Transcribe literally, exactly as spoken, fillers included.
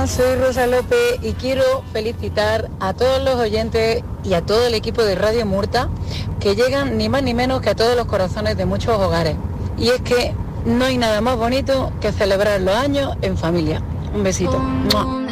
Hola, soy Rosa López y quiero felicitar a todos los oyentes y a todo el equipo de Radio Murta que llegan ni más ni menos que a todos los corazones de muchos hogares. Y es que no hay nada más bonito que celebrar los años en familia. Un besito. ¡Mua!